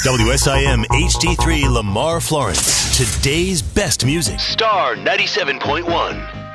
WSIM HD3 Lamar Florence. Today's best music. Star 97.1.